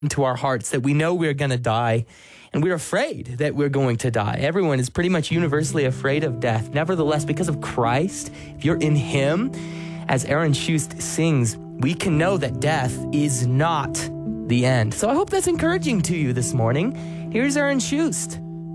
into our hearts that we know we're going to die, and we're afraid that we're going to die. Everyone is pretty much universally afraid of death. Nevertheless, because of Christ, if you're in him, as Aaron Shust sings, we can know that death is not the end. So I hope that's encouraging to you this morning. Here's Aaron Shust.